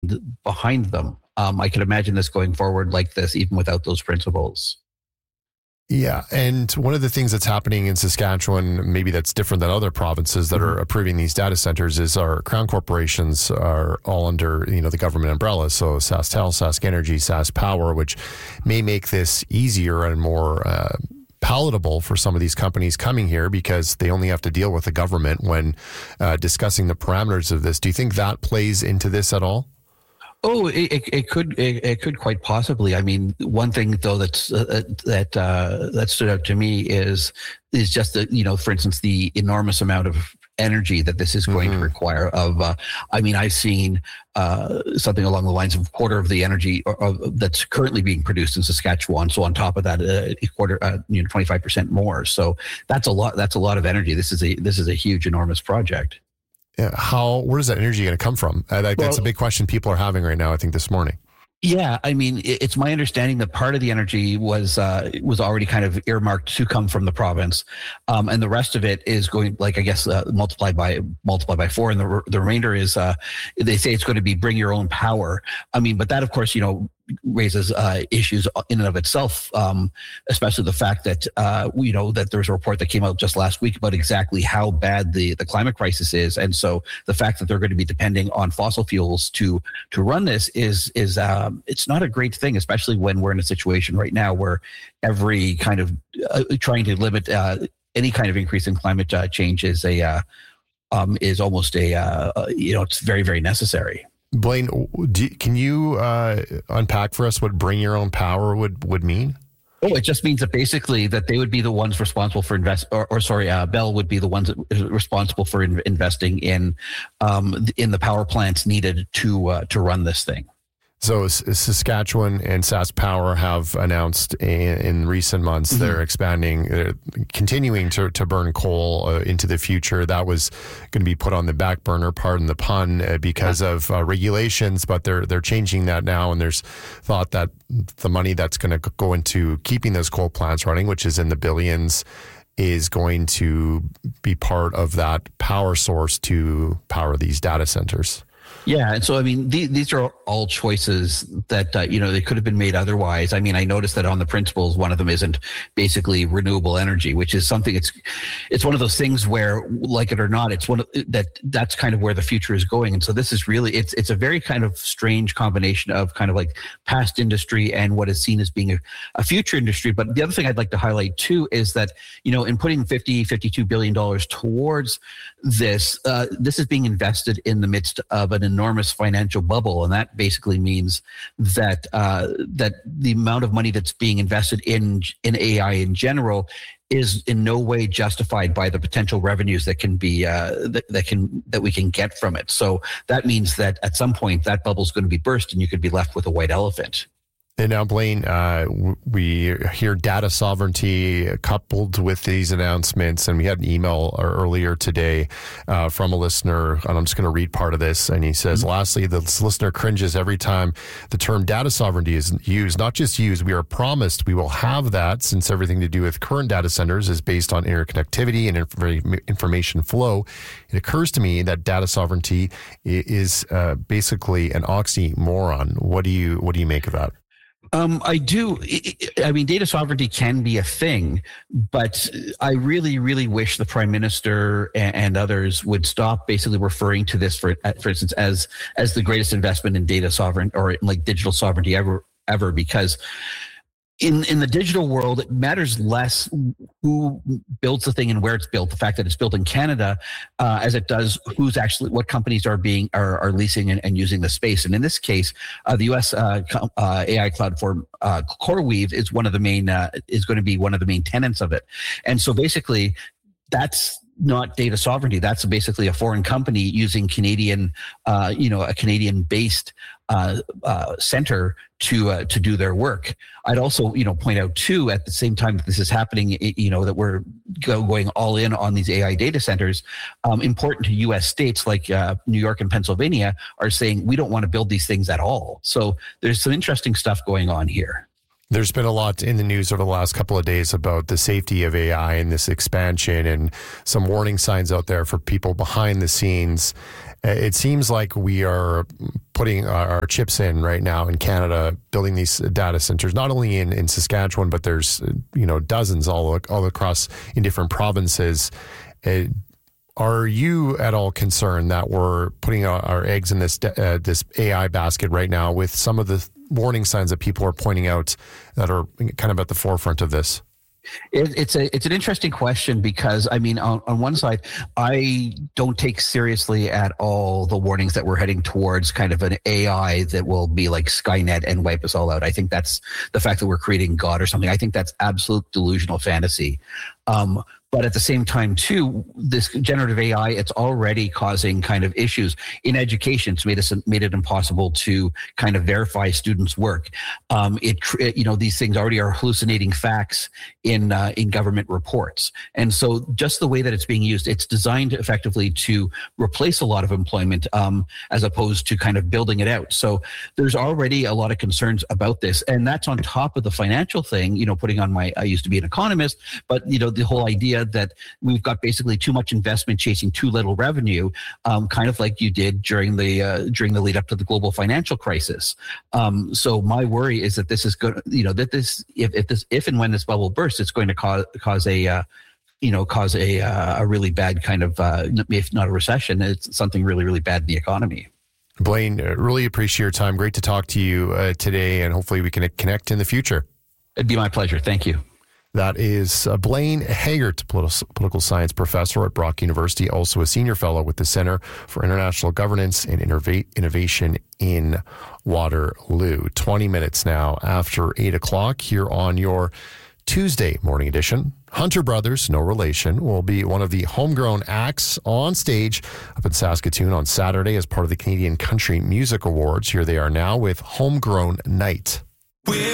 behind them. I can imagine this going forward like this, even without those principles. Yeah. And one of the things that's happening in Saskatchewan, maybe that's different than other provinces that are approving these data centers, is our crown corporations are all under, the government umbrella. So SaskTel, SaskEnergy, SaskPower, which may make this easier and more palatable for some of these companies coming here because they only have to deal with the government when discussing the parameters of this. Do you think that plays into this at all? Oh, it could quite possibly. I mean, one thing though that stood out to me is just that, for instance, the enormous amount of energy that this is going to require. I've seen something along the lines of a quarter of the energy that's currently being produced in Saskatchewan. So on top of that, a quarter, 25% more. So that's a lot. That's a lot of energy. This is a huge, enormous project. Yeah, where is that energy going to come from? That's a big question people are having right now, I think, this morning. Yeah, I mean, it's my understanding that part of the energy was already kind of earmarked to come from the province, and the rest of it is going, multiply by 4, and the remainder is they say it's going to be bring your own power. I mean, but that of course raises issues in and of itself, especially the fact that that there's a report that came out just last week about exactly how bad the climate crisis is, and so the fact that they're going to be depending on fossil fuels to run this is it's not a great thing, especially when we're in a situation right now where every kind of trying to limit any kind of increase in climate change is almost it's very, very necessary. Blaine, can you unpack for us what bring your own power would mean? Oh, it just means that basically that they would be the ones responsible for Bell would be the ones responsible for investing in the power plants needed to run this thing. So Saskatchewan and SaskPower have announced in recent months they're expanding, continuing to burn coal into the future. That was going to be put on the back burner, pardon the pun, because of regulations, but they're changing that now. And there's thought that the money that's going to go into keeping those coal plants running, which is in the billions, is going to be part of that power source to power these data centers. Yeah, and so I mean, these are all choices that they could have been made otherwise. I mean, I noticed that on the principles, one of them isn't basically renewable energy, which is something. It's one of those things where, like it or not, it's that's kind of where the future is going. And so this is really it's a very kind of strange combination of kind of like past industry and what is seen as being a future industry. But the other thing I'd like to highlight too is that in putting $52 billion towards this, this is being invested in the midst of an enormous financial bubble, and that basically means that that the amount of money that's being invested in AI in general is in no way justified by the potential revenues that can be that we can get from it. So that means that at some point that bubble is going to be burst, and you could be left with a white elephant. And now, Blaine, we hear data sovereignty coupled with these announcements, and we had an email earlier today from a listener, and I'm just going to read part of this, and he says, lastly, this listener cringes every time the term data sovereignty is used. Not just used, we are promised we will have that, since everything to do with current data centers is based on interconnectivity and information flow. It occurs to me that data sovereignty is basically an oxymoron. What do you make of that? I do. I mean, data sovereignty can be a thing, but I really, really wish the Prime Minister and others would stop basically referring to this, for instance, as the greatest investment in data sovereignty or like digital sovereignty ever, because in the digital world, it matters less who builds the thing and where it's built. The fact that it's built in Canada, as it does what companies are leasing and using the space. And in this case, the U.S. AI platform CoreWeave is going to be one of the main tenants of it. And so basically, that's not data sovereignty. That's basically a foreign company using Canadian, a Canadian-based center to do their work. I'd also, point out too, at the same time that this is happening, that we're going all in on these AI data centers. Important to U.S. states like New York and Pennsylvania are saying we don't want to build these things at all. So there's some interesting stuff going on here. There's been a lot in the news over the last couple of days about the safety of AI and this expansion, and some warning signs out there for people behind the scenes. It seems like we are putting our chips in right now in Canada, building these data centers, not only in Saskatchewan, but there's, dozens all across in different provinces. Are you at all concerned that we're putting our eggs in this AI basket right now with some of the warning signs that people are pointing out that are kind of at the forefront of this? It's an interesting question because, I mean, on one side, I don't take seriously at all the warnings that we're heading towards kind of an AI that will be like Skynet and wipe us all out. I think that's the fact that we're creating God or something. I think that's absolute delusional fantasy. But at the same time, too, this generative AI, it's already causing kind of issues in education. It's made it impossible to kind of verify students' work. These things already are hallucinating facts in government reports. And so just the way that it's being used, it's designed effectively to replace a lot of employment as opposed to kind of building it out. So there's already a lot of concerns about this. And that's on top of the financial thing, putting on I used to be an economist, but, the whole idea that we've got basically too much investment chasing too little revenue, kind of like you did during the lead up to the global financial crisis. So my worry is that this is good. If and when this bubble bursts, it's going to cause a really bad kind of, if not a recession, it's something really, really bad in the economy. Blaine, really appreciate your time. Great to talk to you today, and hopefully we can connect in the future. It'd be my pleasure. Thank you. That is Blaine Haggart, political science professor at Brock University, also a senior fellow with the Center for International Governance and Innovation in Waterloo. 20 minutes now after 8 o'clock here on your Tuesday morning edition. Hunter Brothers, no relation, will be one of the homegrown acts on stage up in Saskatoon on Saturday as part of the Canadian Country Music Awards. Here they are now with Homegrown Night.